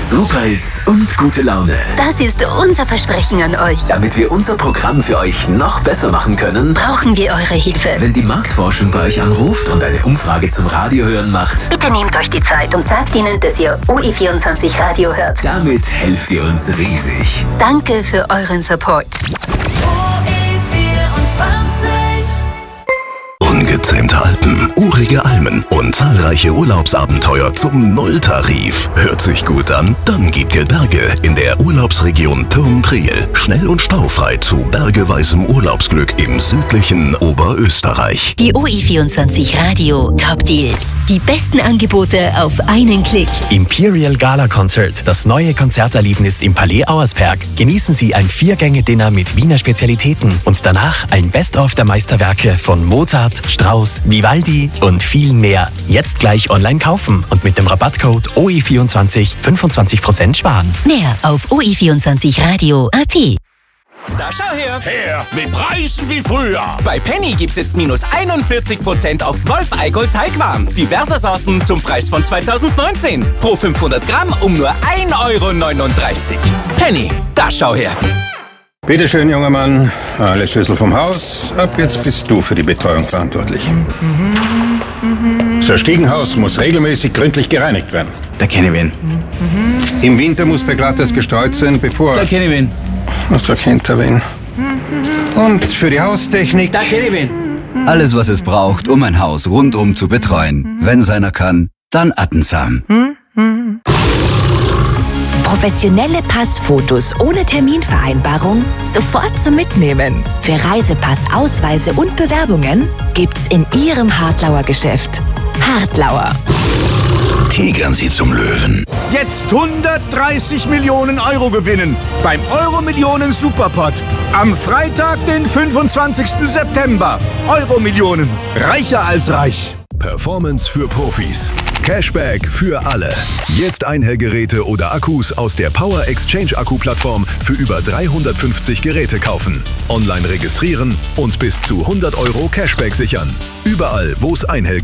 Super Hits und gute Laune. Das ist unser Versprechen an euch. Damit wir unser Programm für euch noch besser machen können, Brauchen wir eure Hilfe. wenn die Marktforschung bei euch anruft und eine Umfrage zum Radiohören macht, Bitte nehmt euch die Zeit und sagt ihnen, dass ihr OE24 Radio hört. damit helft ihr uns riesig. Danke für euren Support. Ungezähmte Alpen, urige Almen und zahlreiche Urlaubsabenteuer zum Nulltarif. Hört sich gut an? Dann gibt ihr Berge in der Urlaubsregion Pirn-Priel. Schnell und staufrei zu bergeweißem Urlaubsglück im südlichen Oberösterreich. Die OE24 Radio Top Deals. Die besten Angebote auf einen Klick. Imperial Gala Concert, das neue Konzerterlebnis im Palais Auersperg. Genießen Sie ein 4-Gänge-Dinner mit Wiener Spezialitäten und danach ein Best-of der Meisterwerke von Mozart, Strauss, Vivaldi und viel mehr. Jetzt gleich online kaufen und mit dem Rabattcode OE24 25% sparen. Mehr auf OE24radio.at. Da schau her! Her, mit Preisen wie früher. Bei Penny gibt's jetzt minus 41% auf Wolf Eigold Teigwaren. Diverse Sorten zum Preis von 2019. Pro 500 Gramm um nur 1,39 €. Penny, da schau her! Bitte schön, junger Mann. Alle Schlüssel vom Haus. Ab jetzt bist du für die Betreuung verantwortlich. Das Stiegenhaus muss regelmäßig gründlich gereinigt werden. Da kenne ich wen. Im Winter muss Beglattes gestreut sein, bevor... Da kenne ich wen. Da kennt er wen. Und für die Haustechnik... Da kenne ich wen. Alles, was es braucht, um ein Haus rundum zu betreuen. Wenn seiner kann, dann Attensam. Professionelle Passfotos ohne Terminvereinbarung sofort zum Mitnehmen. Für Reisepass, Ausweise und Bewerbungen gibt's in Ihrem Hartlauer Geschäft. Hartlauer. Tigern Sie zum Löwen. Jetzt 130 Millionen € gewinnen beim Euro-Millionen Superpot. Am Freitag, den 25. September. Euro-Millionen. Reicher als reich. Performance für Profis. Cashback für alle. Jetzt Einhellgeräte oder Akkus aus der Power Exchange Akku-Plattform für über 350 Geräte kaufen. Online registrieren und bis zu 100 € Cashback sichern. Überall, wo es Einhell